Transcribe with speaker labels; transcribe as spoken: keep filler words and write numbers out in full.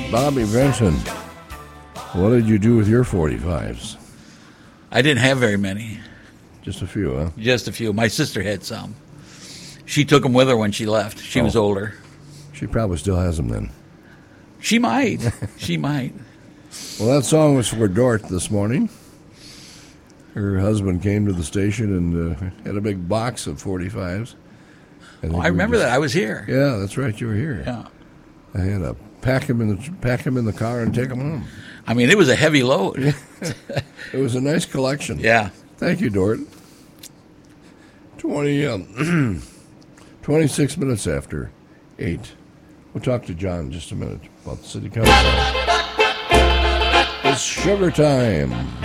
Speaker 1: Bobby Benson, what did you do with your forty-fives?
Speaker 2: I didn't have very many.
Speaker 1: Just a few, huh?
Speaker 2: Just a few. My sister had some. She took them with her when she left. She
Speaker 1: Oh.
Speaker 2: was older.
Speaker 1: She probably still has them then.
Speaker 2: She might. She might.
Speaker 1: Well, that song was for Dort this morning. Her husband came to the station and uh, had a big box of forty-fives. I, think
Speaker 2: Oh, I
Speaker 1: we
Speaker 2: remember
Speaker 1: just-
Speaker 2: that. I was here.
Speaker 1: Yeah, that's right. You were here.
Speaker 2: Yeah.
Speaker 1: I had to pack him in the pack him in the car and take him home.
Speaker 2: I mean, it was a heavy load.
Speaker 1: It was a nice collection.
Speaker 2: Yeah.
Speaker 1: Thank you, Dort. Twenty, um, twenty-six minutes after eight. We'll talk to John in just a minute about the city council. It's sugar time.